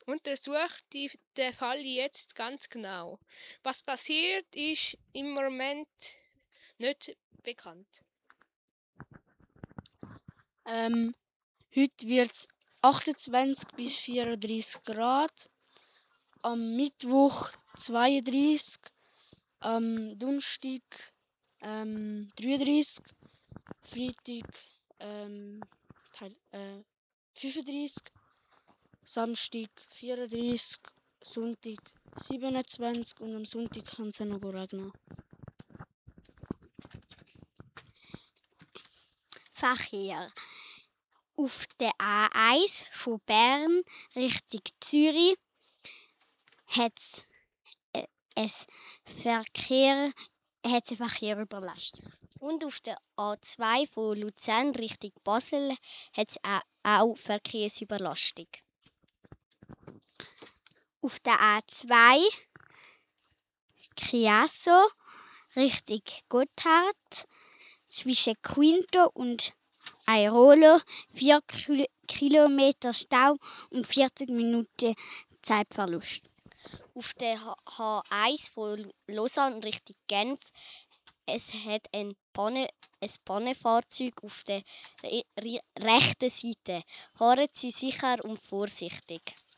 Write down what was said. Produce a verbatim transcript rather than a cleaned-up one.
untersucht die, den Fall jetzt ganz genau. Was passiert, ist im Moment nicht bekannt. Ähm, heute wird es achtundzwanzig bis vierunddreißig Grad. Am Mittwoch zweiunddreißig. Am Donnerstag ähm, dreiunddreißig. Freitag ähm, Teil, äh, fünfunddreißig. Samstag vierunddreißig. Sonntag siebenundzwanzig. Und am Sonntag kann es noch regnen. Verkehr. Auf der A eins von Bern Richtung Zürich hat es äh, es Verkehr, hat's einen Verkehr überlastet. Und auf der A zwei von Luzern Richtung Basel hat es auch Verkehrsüberlastung. Auf der A zwei Chiasso Richtung Gotthard zwischen Quinto und Airolo vier Kilometer Stau und vierzig Minuten Zeitverlust. Auf der H eins von Lausanne Richtung Genf es hat ein, Panne, ein Pannenfahrzeug auf der re- re- rechten Seite. Fahren Sie sicher und vorsichtig.